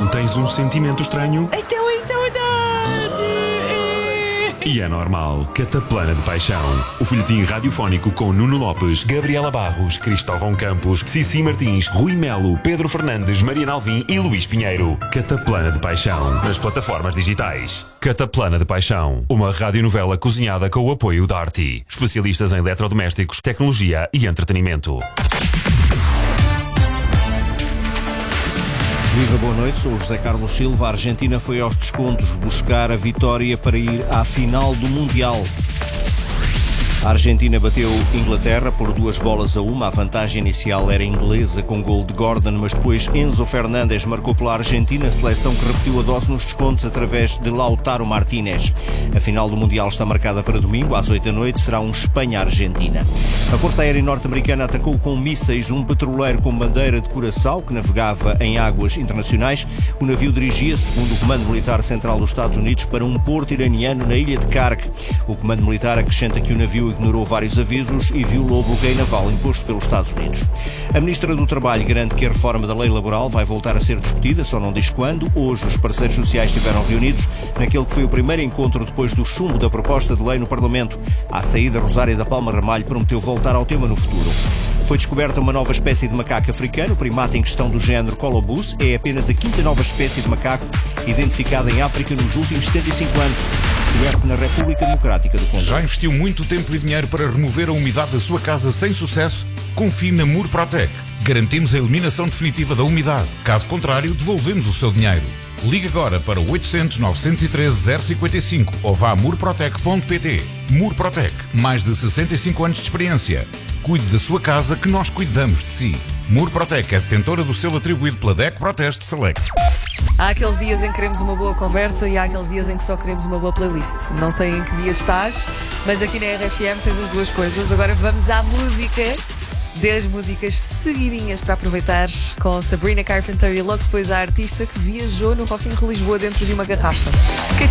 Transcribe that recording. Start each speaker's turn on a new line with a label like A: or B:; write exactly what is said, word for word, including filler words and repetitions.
A: tens um sentimento estranho?
B: Então é saudade!
A: E é normal. Cataplana de Paixão. O folhetim radiofónico com Nuno Lopes, Gabriela Barros, Cristóvão Campos, Cici Martins, Rui Melo, Pedro Fernandes, Mariana Alvim e Luís Pinheiro. Cataplana de Paixão. Nas plataformas digitais. Cataplana de Paixão. Uma radionovela cozinhada com o apoio da Arti. Especialistas em eletrodomésticos, tecnologia e entretenimento.
C: Viva, boa noite, sou o José Carlos Silva. A Argentina foi aos descontos buscar a vitória para ir à final do Mundial. A Argentina bateu Inglaterra por duas bolas a uma. A vantagem inicial era inglesa com gol de Gordon, mas depois Enzo Fernandes marcou pela Argentina, seleção que repetiu a dose nos descontos através de Lautaro Martínez. A final do Mundial está marcada para domingo, às oito da noite, será um Espanha-Argentina. A Força Aérea Norte-Americana atacou com mísseis um petroleiro com bandeira de Curaçao que navegava em águas internacionais. O navio dirigia-se, segundo o Comando Militar Central dos Estados Unidos, para um porto iraniano na ilha de Karg. O Comando Militar acrescenta que o navio ignorou vários avisos e violou o bloqueio naval imposto pelos Estados Unidos. A Ministra do Trabalho garante que a reforma da lei laboral vai voltar a ser discutida, só não diz quando. Hoje os parceiros sociais estiveram reunidos naquele que foi o primeiro encontro depois do chumbo da proposta de lei no Parlamento. À saída, Rosária da Palma Ramalho prometeu voltar ao tema no futuro. Foi descoberta uma nova espécie de macaco africano, o primata em questão do género Colobus. É apenas a quinta nova espécie de macaco identificada em África nos últimos setenta e cinco anos, descoberto na República Democrática do Congo.
D: Já investiu muito tempo e dinheiro para remover a umidade da sua casa sem sucesso? Confie na Murprotec. Garantimos a eliminação definitiva da umidade. Caso contrário, devolvemos o seu dinheiro. Ligue agora para o oitocentos, novecentos e treze, zero cinquenta e cinco ou vá a murprotec ponto pt. Murprotec, mais de sessenta e cinco anos de experiência. Cuide da sua casa que nós cuidamos de si. Murprotec é detentora do selo atribuído pela D E C Proteste Select.
B: Há aqueles dias em que queremos uma boa conversa e há aqueles dias em que só queremos uma boa playlist. Não sei em que dia estás, mas aqui na R F M tens as duas coisas. Agora vamos à música. dez músicas seguidinhas para aproveitar com Sabrina Carpenter e logo depois a artista que viajou no Rock in Rio Lisboa dentro de uma garrafa.